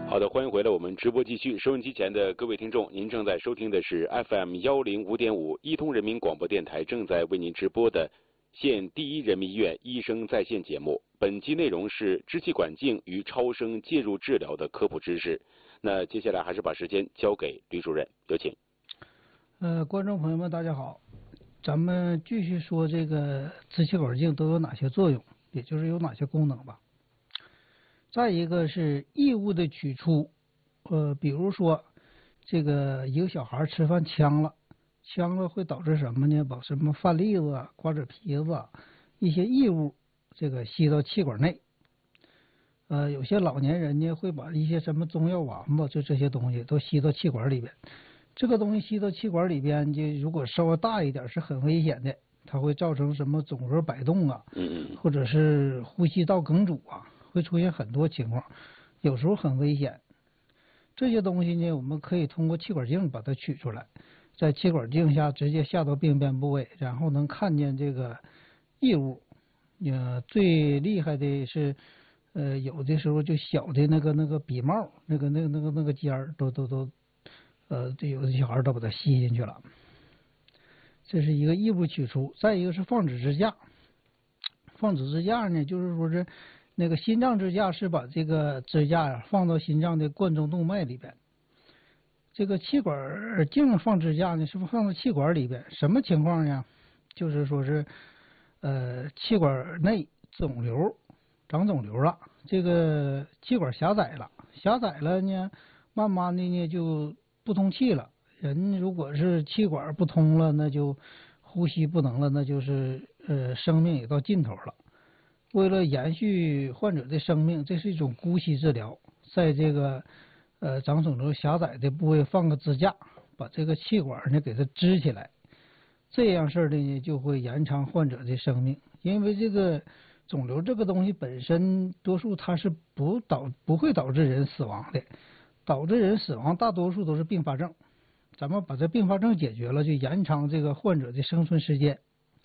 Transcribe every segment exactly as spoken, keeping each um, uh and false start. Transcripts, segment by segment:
好的，欢迎回来，我们直播继续。收音机前的各位听众，您正在收听的是 F M 幺零五点五一通人民广播电台正在为您直播的县第一人民医院医生在线节目。本期内容是支气管镜与超声介入治疗的科普知识。那接下来还是把时间交给吕主任，有请。 呃，观众朋友们，大家好，咱们继续说这个支气管镜都有哪些作用，也就是有哪些功能吧。再一个是异物的取出，呃，比如说这个一个小孩吃饭呛了，呛了会导致什么呢？把什么饭粒子、瓜子皮子、一些异物这个吸到气管内。呃，有些老年人呢会把一些什么中药丸子，就这些东西都吸到气管里边。这个东西吸到气管里边，就如果稍微大一点是很危险的，它会造成什么肿瘤摆动啊，或者是呼吸道梗阻啊。会出现很多情况，有时候很危险。这些东西呢，我们可以通过气管镜把它取出来，在气管镜下直接下到病变部位，然后能看见这个异物。呃，最厉害的是，呃，有的时候就小的那个那个鼻帽，那个那个那个那个尖儿都都都，呃，这有的小孩都把它吸进去了。这是一个异物取出，再一个是放置支架。放置支架呢，就是说是。那个心脏支架是把这个支架呀放到心脏的冠状动脉里边，这个气管镜放支架呢是不是放到气管里边？什么情况呢？就是说是呃气管内肿瘤长肿瘤了，这个气管狭窄了，狭窄了呢，慢慢的呢就不通气了。人如果是气管不通了，那就呼吸不能了，那就是呃生命也到尽头了。为了延续患者的生命，这是一种姑息治疗，在这个呃长肿瘤狭窄的部位放个支架，把这个气管呢给它支起来，这样式的呢就会延长患者的生命。因为这个肿瘤这个东西本身多数它是不导不会导致人死亡的，导致人死亡大多数都是并发症。咱们把这并发症解决了，就延长这个患者的生存时间。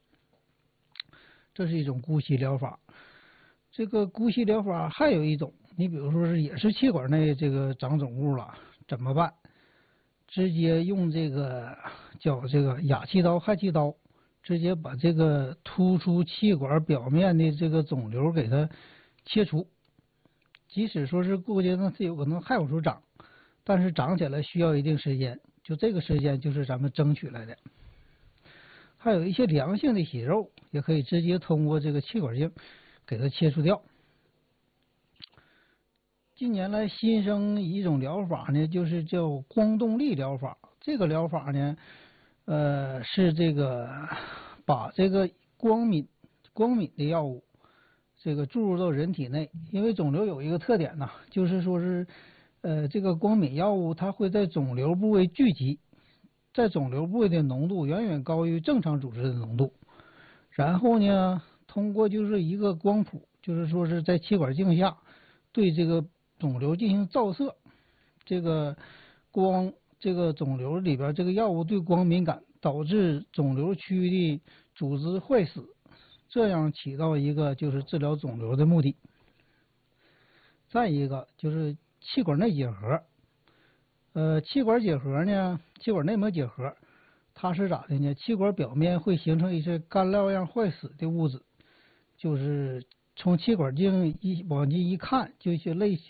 这是一种姑息疗法。这个姑息疗法还有一种，你比如说是也是气管内这个长肿物了，怎么办？直接用这个叫这个氩气刀、氦气刀，直接把这个突出气管表面的这个肿瘤给它切除。即使说是过阶段它有可能还往出长，但是长起来需要一定时间，就这个时间就是咱们争取来的。还有一些良性的息肉，也可以直接通过这个气管镜给它切除掉。近年来新生一种疗法呢，就是叫光动力疗法。这个疗法呢，呃，是这个把这个光敏光敏的药物这个注入到人体内。因为肿瘤有一个特点呢，就是说是呃这个光敏药物它会在肿瘤部位聚集。在肿瘤部位的浓度远远高于正常组织的浓度，然后呢，通过就是一个光谱，就是说是在气管镜下对这个肿瘤进行照射，这个光这个肿瘤里边这个药物对光敏感，导致肿瘤区的组织坏死，这样起到一个就是治疗肿瘤的目的。再一个就是气管内结合。呃，气管结合呢，气管内膜结合，它是咋的呢？气管表面会形成一些干料样坏死的物质，就是从气管镜一往进一看，就一些类